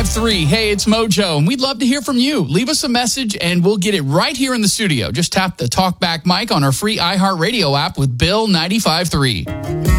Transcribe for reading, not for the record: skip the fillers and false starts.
95.3. Hey, it's Mojo, and we'd love to hear from you. Leave us a message, and we'll get it right here in the studio. Just tap the TalkBack mic on our free iHeartRadio app with Bill 95.3.